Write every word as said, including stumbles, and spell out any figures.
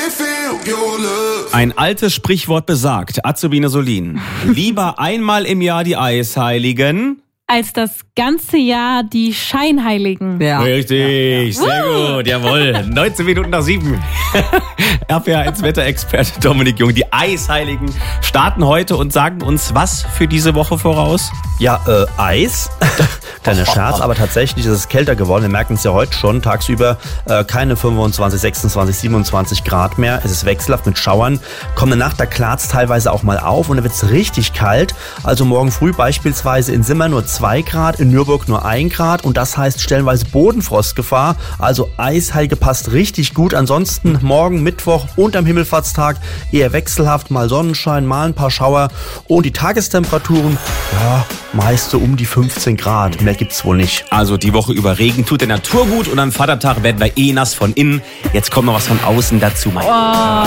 Ein altes Sprichwort besagt, Azubine Solin, lieber einmal im Jahr die Eisheiligen als das ganze Jahr die Scheinheiligen. Ja. Richtig, ja, ja. Sehr uh. gut, jawohl. neunzehn Minuten nach sieben. R P A eins Wetterexperte Dominik Jung. Die Eisheiligen starten heute und sagen uns was für diese Woche voraus? Ja, äh, Eis. Kleiner Scherz, aber tatsächlich ist es kälter geworden. Wir merken es ja heute schon. Tagsüber äh, keine fünfundzwanzig, sechsundzwanzig, siebenundzwanzig Grad mehr. Es ist wechselhaft mit Schauern. Kommende Nacht, da klart es teilweise auch mal auf und dann wird es richtig kalt. Also morgen früh beispielsweise in Simmer nur zwei Grad, in Nürburg nur ein Grad und das heißt stellenweise Bodenfrostgefahr. Also Eisheilige passt richtig gut. Ansonsten morgen, Mittwoch und am Himmelfahrtstag eher wechselhaft. Mal Sonnenschein, mal ein paar Schauer und die Tagestemperaturen, ja, meist so um die fünfzehn Grad. Mehr gibt's wohl nicht. Also die Woche über Regen tut der Natur gut und am Vatertag werden wir eh nass von innen. Jetzt kommt noch was von außen dazu. Oh.